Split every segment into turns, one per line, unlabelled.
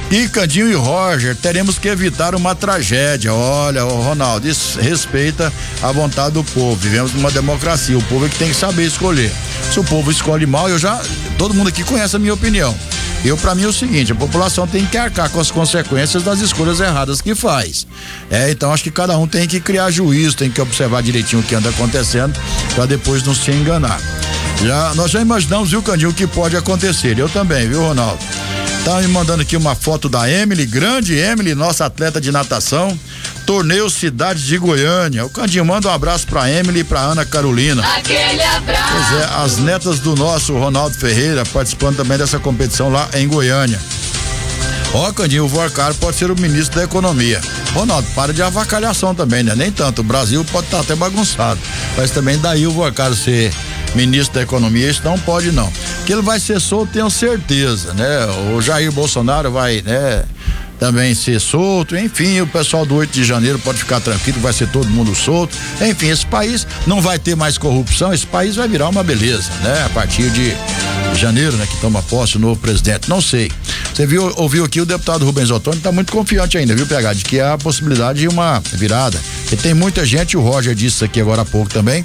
E Candinho e Roger, teremos que evitar uma tragédia. Olha, Ronaldo, isso respeita a vontade do povo. Vivemos numa democracia, o povo é que tem que saber escolher. Se o povo escolhe mal, todo mundo aqui conhece a minha opinião. Pra mim é o seguinte, a população tem que arcar com as consequências das escolhas erradas que faz. Então acho que cada um tem que criar juízo, tem que observar direitinho o que anda acontecendo, pra depois não se enganar. Nós já imaginamos, viu, Candinho, o que pode acontecer. Eu também, viu, Ronaldo? Tá me mandando aqui uma foto da Emily, grande Emily, nossa atleta de natação, torneio Cidade de Goiânia. O Candinho manda um abraço pra Emily e pra Ana Carolina.
Aquele abraço.
Pois é, as netas do nosso Ronaldo Ferreira participando também dessa competição lá em Goiânia. Candinho, o Vorcar pode ser o ministro da Economia. Ronaldo, para de avacalhação também, né? Nem tanto, o Brasil pode estar até bagunçado, mas também daí o Vorcar ser ministro da Economia, isso não pode não. Que ele vai ser solto, tenho certeza, né? O Jair Bolsonaro vai, né, também ser solto, enfim, o pessoal do 8 de janeiro pode ficar tranquilo, vai ser todo mundo solto. Enfim, esse país não vai ter mais corrupção, esse país vai virar uma beleza, né? A partir de janeiro, né, que toma posse o novo presidente, não sei. Você ouviu aqui o deputado Rubens Ottoni, tá muito confiante ainda, viu, PH, de que há a possibilidade de uma virada. E tem muita gente, o Roger disse isso aqui agora há pouco também,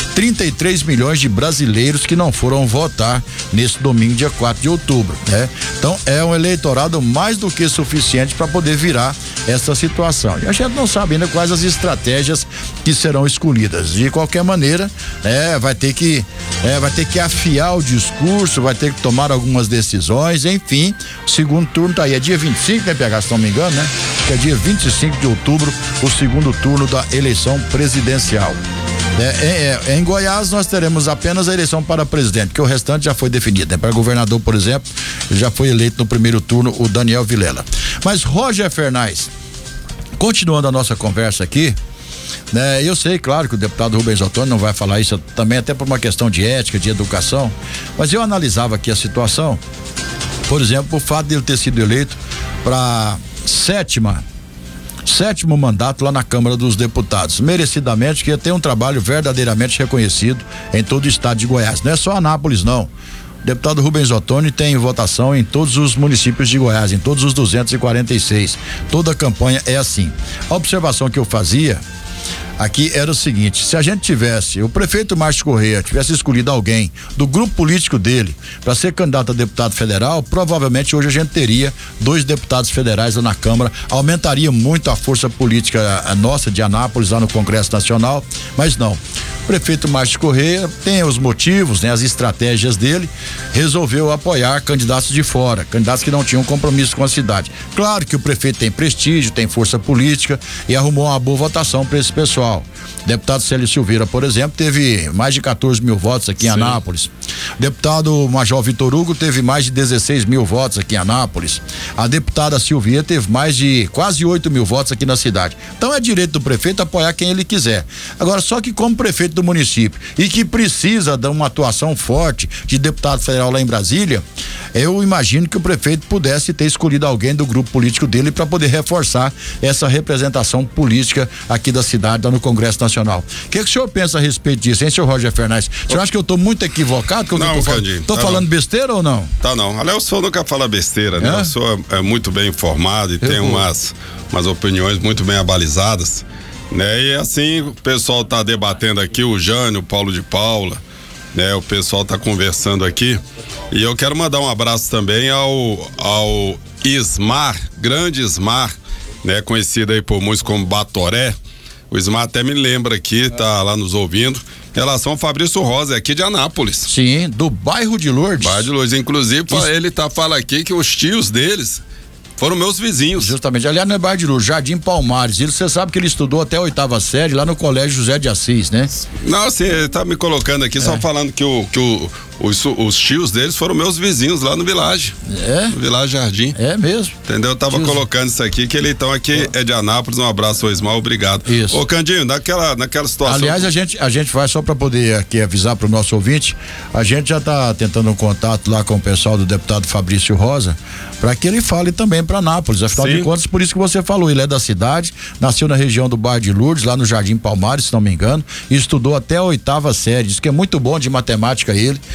33 milhões de brasileiros que não foram votar nesse domingo, dia 4 de outubro, né? Então é um eleitorado mais do que suficiente para poder virar essa situação. E a gente não sabe ainda quais as estratégias que serão escolhidas. De qualquer maneira, vai ter que afiar o discurso, vai ter que tomar algumas decisões, enfim, o segundo turno tá aí, é dia 25, né, PH, se não me engano, né? Que é dia 25 de outubro, o segundo turno da eleição presidencial. Em Goiás nós teremos apenas a eleição para presidente, porque o restante já foi definido, né? Para governador, por exemplo, já foi eleito no primeiro turno o Daniel Vilela. Mas Roger Fernandes, continuando a nossa conversa aqui, né? Eu sei, claro, que o deputado Rubens Ottoni não vai falar isso também, até por uma questão de ética, de educação, mas eu analisava aqui a situação, por exemplo, o fato de ele ter sido eleito para sétimo mandato lá na Câmara dos Deputados, merecidamente, que tem um trabalho verdadeiramente reconhecido em todo o estado de Goiás, não é só Anápolis não. O deputado Rubens Ottoni tem votação em todos os municípios de Goiás, em todos os 246, toda a campanha é assim. A observação que eu fazia aqui era o seguinte: se a gente tivesse, o prefeito Márcio Correia tivesse escolhido alguém do grupo político dele para ser candidato a deputado federal, provavelmente hoje a gente teria 2 deputados federais lá na Câmara, aumentaria muito a força política nossa de Anápolis lá no Congresso Nacional, mas não. O prefeito Márcio Correia tem os motivos, né, as estratégias dele, resolveu apoiar candidatos de fora, candidatos que não tinham compromisso com a cidade. Claro que o prefeito tem prestígio, tem força política e arrumou uma boa votação para esse pessoal. O deputado Célio Silveira, por exemplo, teve mais de 14 mil votos aqui em Anápolis. O deputado Major Vitor Hugo teve mais de 16 mil votos aqui em Anápolis. A deputada Silvia teve mais de quase 8 mil votos aqui na cidade. Então é direito do prefeito apoiar quem ele quiser. Agora, só que como prefeito do município e que precisa de uma atuação forte de deputado federal lá em Brasília, eu imagino que o prefeito pudesse ter escolhido alguém do grupo político dele para poder reforçar essa representação política aqui da cidade, lá no Congresso Nacional. O que o senhor pensa a respeito disso, hein, senhor Roger Fernandes? O senhor acha que eu tô muito equivocado? Que
não,
Candinho. Tô falando besteira ou não?
Tá não. Aliás, o senhor nunca fala besteira, né? O senhor é muito bem informado e tem umas opiniões muito bem abalizadas, né? E assim, o pessoal tá debatendo aqui, o Jânio, o Paulo de Paula, né? O pessoal tá conversando aqui e eu quero mandar um abraço também ao Ismar, grande Ismar, né? Conhecido aí por muitos como Batoré. O Ismar até me lembra aqui, tá lá nos ouvindo, em relação ao Fabrício Rosa, aqui de Anápolis.
Sim, do bairro de Lourdes.
Bairro de Lourdes, inclusive, ele fala aqui que os tios deles foram meus vizinhos.
Justamente, aliás, não é bairro de Lourdes, Jardim Palmares. Você sabe que ele estudou até a 8ª série lá no Colégio José de Assis, né?
Não, assim, ele tá me colocando aqui só falando que os tios deles foram meus vizinhos lá no Vilage. No Vilage Jardim.
É mesmo.
Entendeu? Eu tava colocando isso aqui, que ele então aqui é de Anápolis. Um abraço ao Ismael, obrigado.
Isso.
Ô, Candinho, naquela situação.
Aliás, a gente vai só para poder aqui avisar pro nosso ouvinte, a gente já tá tentando um contato lá com o pessoal do deputado Fabrício Rosa, para que ele fale também para Anápolis. Afinal de contas, por isso que você falou, ele é da cidade, nasceu na região do bairro de Lourdes, lá no Jardim Palmares, se não me engano, e estudou até a 8ª série. Diz que é muito bom de matemática ele.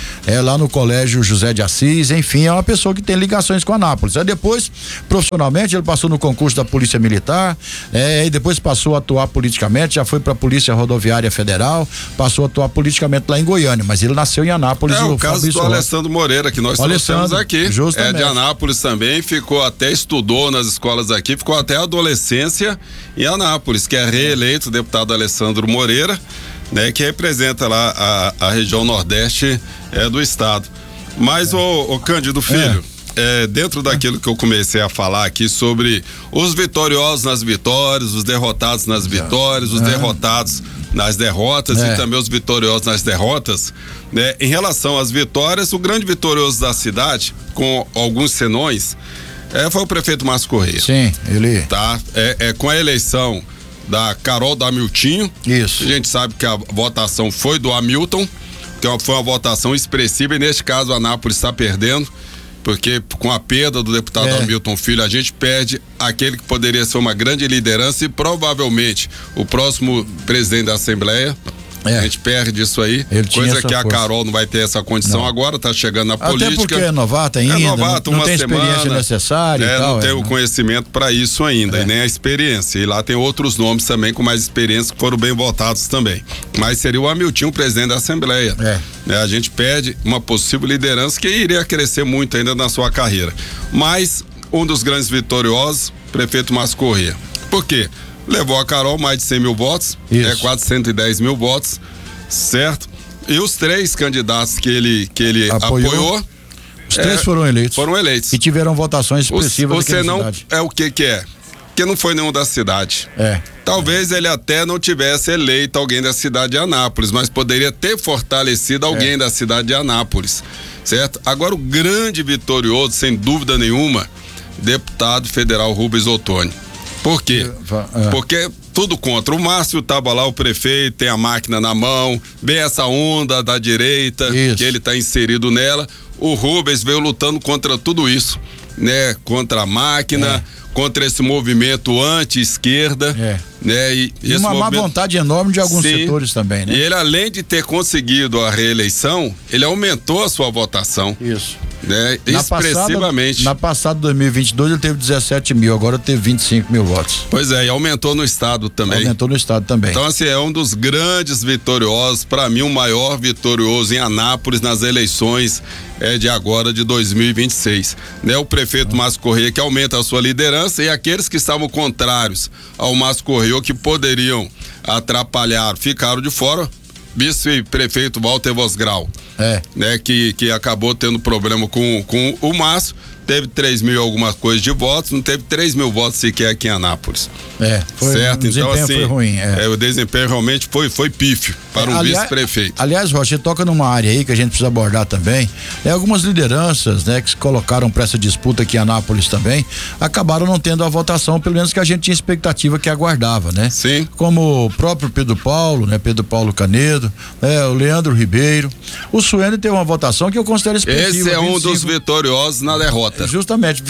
lá no Colégio José de Assis, enfim, é uma pessoa que tem ligações com Anápolis. Aí depois, profissionalmente, ele passou no concurso da Polícia Militar, e depois passou a atuar politicamente, já foi pra Polícia Rodoviária Federal, passou a atuar politicamente lá em Goiânia, mas ele nasceu em Anápolis.
O caso do Alessandro Moreira, que nós trouxemos aqui,
justamente.
De Anápolis também, estudou nas escolas aqui, ficou até a adolescência em Anápolis, que é reeleito o deputado Alessandro Moreira, né, que representa lá a região nordeste do estado. Mas o Cândido Filho, dentro daquilo que eu comecei a falar aqui sobre os vitoriosos nas vitórias, os derrotados nas vitórias, os derrotados nas derrotas e também os vitoriosos nas derrotas, né? Em relação às vitórias, o grande vitorioso da cidade, com alguns senões, foi o prefeito Márcio Correia.
Sim, ele.
Tá? Com a eleição da Carol do Hamiltinho.
Isso.
A gente sabe que a votação foi do Hamilton, que foi uma votação expressiva, e neste caso a Anápolis está perdendo, porque com a perda do deputado Hamilton Filho, a gente perde aquele que poderia ser uma grande liderança e provavelmente o próximo presidente da Assembleia. A gente perde isso aí, coisa que a Carol não vai ter essa condição agora, tá chegando na política.
Até porque é novata ainda, não tem experiência necessária e tal.
Não tem o conhecimento para isso ainda, e nem a experiência. E lá tem outros nomes também com mais experiência que foram bem votados também. Mas seria o Hamilton, o presidente da Assembleia. A gente perde uma possível liderança que iria crescer muito ainda na sua carreira. Mas um dos grandes vitoriosos, prefeito Márcio Correia. Por quê? Levou a Carol mais de 100 mil votos, quase 110 mil votos, certo? E os 3 candidatos que ele apoiou,
os 3 foram eleitos. E tiveram votações expressivas.
Você não é o que é? Que não foi nenhum da cidade. Talvez ele até não tivesse eleito alguém da cidade de Anápolis, mas poderia ter fortalecido alguém da cidade de Anápolis, certo? Agora o grande vitorioso, sem dúvida nenhuma, deputado federal Rubens Ottoni. Por quê? Porque tudo contra. O Márcio tava lá, o prefeito, tem a máquina na mão, vem essa onda da direita, que ele tá inserido nela. O Rubens veio lutando contra tudo isso, né? Contra a máquina, contra esse movimento anti-esquerda, né? E uma má vontade enorme de alguns setores também, né? E ele, além de ter conseguido a reeleição, ele aumentou a sua votação.
Isso.
Né? Expressivamente.
Na passada 2022 ele teve 17 mil, agora teve 25 mil votos.
Pois é, e aumentou no estado também. Então, assim, é um dos grandes vitoriosos, para mim o maior vitorioso em Anápolis nas eleições de agora de 2026, né? O prefeito Márcio Correia, que aumenta a sua liderança, e aqueles que estavam contrários ao Márcio Correia, que poderiam atrapalhar, ficaram de fora. Vice-prefeito Walter Vosgrau, né? Que acabou tendo problema com o Márcio, teve 3 mil alguma coisa de votos, não teve 3 mil votos sequer aqui em Anápolis. Certo? Então, assim, foi ruim. O desempenho realmente foi pífio para um vice-prefeito.
Aliás, Rocha, você toca numa área aí que a gente precisa abordar também. Algumas lideranças, né, que se colocaram para essa disputa aqui em Anápolis também, acabaram não tendo a votação, pelo menos que a gente tinha expectativa que aguardava, né?
Sim.
Como o próprio Pedro Paulo, né? Pedro Paulo Canedo, o Leandro Ribeiro. O Suene teve uma votação que eu considero expressiva.
Esse é um dos vitoriosos na derrota.
Justamente,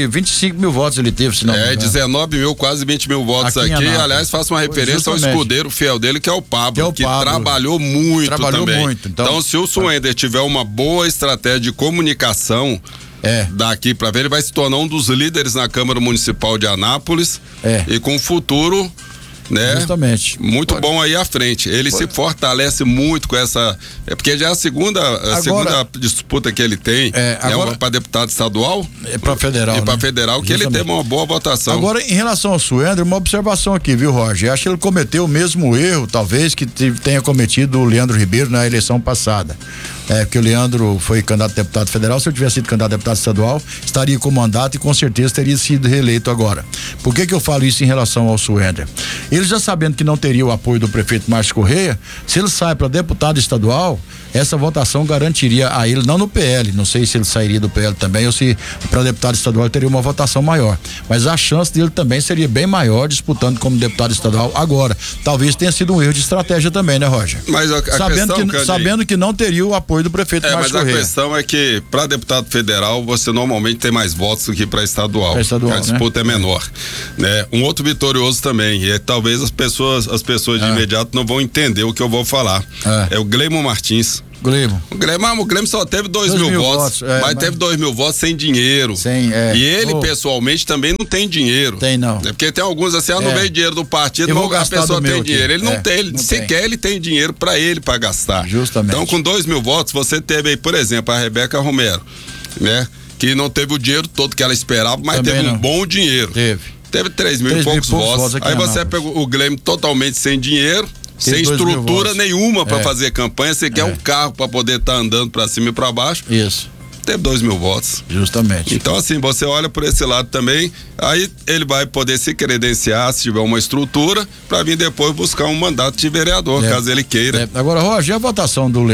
25 mil votos ele teve, se não me engano.
19 mil, quase 20 mil votos aqui. Aliás, faço uma referência ao escudeiro fiel dele, que é o Pablo, que trabalhou muito também. Então, se o Suender tiver uma boa estratégia de comunicação daqui pra ver, ele vai se tornar um dos líderes na Câmara Municipal de Anápolis e com o futuro, né?
Justamente.
Muito bom aí à frente. Ele se fortalece muito com essa. Porque já é a segunda disputa que ele tem. Para deputado estadual.
Para federal.
E para federal, que ele teve uma boa votação.
Agora, em relação ao Suendro, uma observação aqui, viu, Roger? Acho que ele cometeu o mesmo erro, talvez, que tenha cometido o Leandro Ribeiro na eleição passada. Porque o Leandro foi candidato a deputado federal. Se eu tivesse sido candidato a deputado estadual, estaria com mandato e com certeza teria sido reeleito agora. Por que eu falo isso em relação ao Suender? Ele já sabendo que não teria o apoio do prefeito Márcio Correia, se ele sai para deputado estadual, essa votação garantiria a ele, não no PL, não sei se ele sairia do PL também ou se para deputado estadual ele teria uma votação maior, mas a chance dele também seria bem maior disputando como deputado estadual agora. Talvez tenha sido um erro de estratégia também, né, Roger?
Mas
sabendo que não teria o apoio do prefeito Márcio Correia.
Mas a questão é que para deputado federal você normalmente tem mais votos do que para estadual. A disputa é menor, né? Um outro vitorioso também, e talvez as pessoas de imediato não vão entender o que eu vou falar. É o Gleimon Martins. O Grêmio só teve 2 mil votos. Mas teve 2 mil votos sem dinheiro. E ele, pessoalmente, também não tem dinheiro.
Tem, não.
Porque tem alguns assim, não veio dinheiro do partido, a pessoa tem dinheiro. Ele não tem, ele tem dinheiro pra ele pra gastar.
Justamente.
Então, com 2 mil votos, você teve aí, por exemplo, a Rebeca Romero, né? Que não teve o dinheiro todo que ela esperava, mas também teve um bom dinheiro. Teve 3 mil e poucos votos. Aí você pegou o Grêmio totalmente sem dinheiro, sem estrutura nenhuma para fazer campanha. Você quer um carro para poder estar andando para cima e para baixo.
Isso.
Teve 2 mil votos.
Justamente.
Então, assim, você olha por esse lado também, aí ele vai poder se credenciar, se tiver uma estrutura, para vir depois buscar um mandato de vereador, caso ele queira.
Agora, Roger, a votação do Leandro